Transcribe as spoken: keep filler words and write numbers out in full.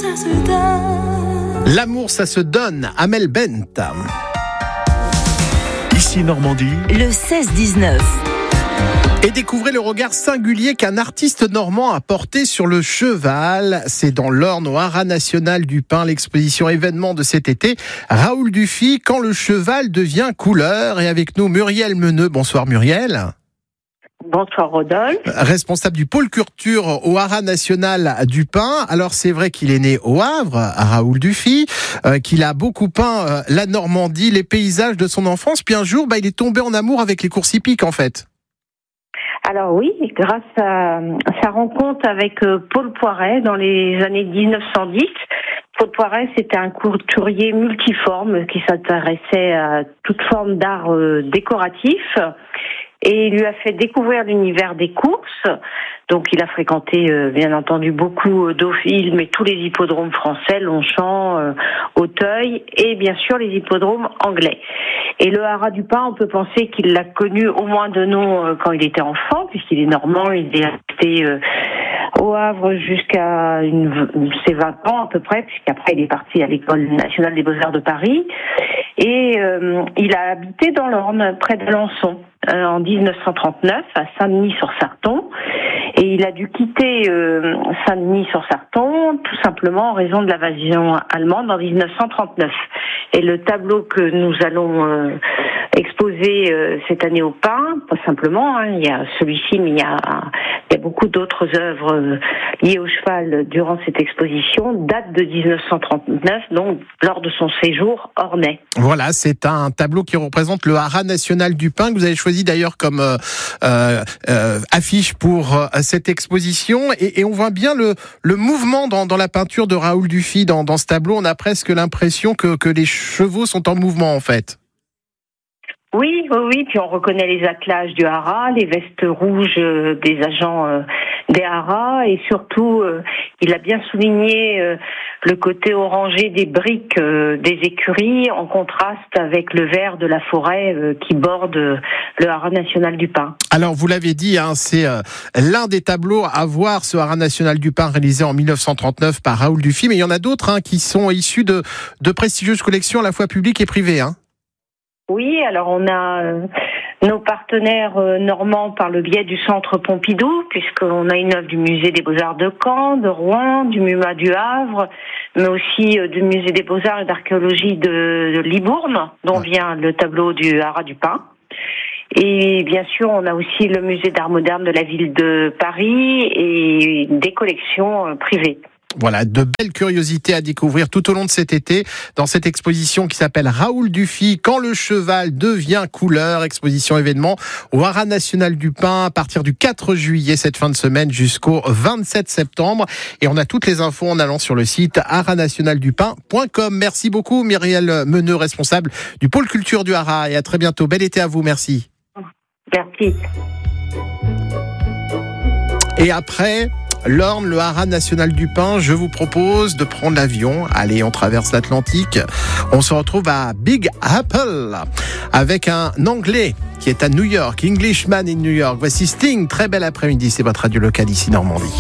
ça se donne. L'amour, ça se donne. Amel Bent. Ici Normandie. Le seize dix-neuf. Et découvrez le regard singulier qu'un artiste normand a porté sur le cheval. C'est dans l'Orne, au Haras national du Pin, l'exposition événement de cet été. Raoul Dufy, quand le cheval devient couleur. Et avec nous, Muriel Meneux. Bonsoir Muriel. Bonsoir Rodolphe. Responsable du pôle culture au Haras national du Pin. Alors c'est vrai qu'il est né au Havre, à Raoul Dufy, euh, qu'il a beaucoup peint euh, la Normandie, les paysages de son enfance. Puis un jour, bah, il est tombé en amour avec les courses hippiques en fait. Alors oui, grâce à sa rencontre avec Paul Poiret dans les années dix-neuf cent dix. Paul Poiret, c'était un couturier multiforme qui s'intéressait à toute forme d'art euh, décoratif. Et il lui a fait découvrir l'univers des courses. Donc il a fréquenté euh, bien entendu beaucoup d'Auville, mais tous les hippodromes français, Longchamp, euh, Auteuil et bien sûr les hippodromes anglais. Et le Haras du Pin, on peut penser qu'il l'a connu au moins de nom euh, quand il était enfant, puisqu'il est normand, il est resté euh, au Havre jusqu'à une, ses vingt ans à peu près, puisqu'après il est parti à l'École nationale des beaux-arts de Paris. Et euh, il a habité dans l'Orne, près d'Alençon, euh, en dix-neuf cent trente-neuf, à Saint-Denis-sur-Sarton. Et il a dû quitter euh, Saint-Denis-sur-Sarton, tout simplement en raison de l'invasion allemande en dix-neuf cent trente-neuf. Et le tableau que nous allons euh, exposer euh, cette année au Pin, pas simplement, hein, il y a celui-ci, mais il y a, il y a beaucoup d'autres œuvres euh, liées au cheval durant cette exposition, date de dix-neuf cent trente-neuf, donc lors de son séjour ornais. Voilà, c'est un tableau qui représente le Haras national du Pin, que vous avez choisi d'ailleurs comme euh, euh, euh, affiche pour euh, cette exposition. Et, et on voit bien le, le mouvement dans, dans la peinture de Raoul Dufy dans, dans ce tableau. On a presque l'impression que, que les chevaux sont en mouvement en fait. Oui, oui, oui, puis on reconnaît les attelages du Haras, les vestes rouges euh, des agents euh, des Haras, et surtout, euh, il a bien souligné euh, le côté orangé des briques euh, des écuries, en contraste avec le vert de la forêt euh, qui borde euh, le Haras national du Pin. Alors, vous l'avez dit, hein, c'est euh, l'un des tableaux à voir, ce Haras national du Pin, réalisé en dix-neuf cent trente-neuf par Raoul Dufy, mais il y en a d'autres hein, qui sont issus de, de prestigieuses collections à la fois publiques et privées, hein. Oui, alors on a euh, nos partenaires euh, normands par le biais du Centre Pompidou, puisqu'on a une œuvre du Musée des Beaux-Arts de Caen, de Rouen, du MUMA du Havre, mais aussi euh, du Musée des Beaux-Arts et d'Archéologie de, de Libourne, dont ouais. vient le tableau du Haras du Pin. Et bien sûr, on a aussi le Musée d'Art moderne de la ville de Paris et des collections euh, privées. Voilà, de belles curiosités à découvrir tout au long de cet été dans cette exposition qui s'appelle Raoul Dufy, quand le cheval devient couleur, exposition événement au Haras national du Pin à partir du quatre juillet cette fin de semaine jusqu'au vingt-sept septembre. Et on a toutes les infos en allant sur le site haras national du pin point com. Merci beaucoup Muriel Meneux, responsable du pôle culture du Haras, et à très bientôt. Bel été à vous, merci. Merci. Et après l'Orne, le Haras national du Pin, je vous propose de prendre l'avion. Allez, on traverse l'Atlantique. On se retrouve à Big Apple avec un Anglais qui est à New York, Englishman in New York. Voici Sting, très bel après-midi, c'est votre radio locale ici Normandie.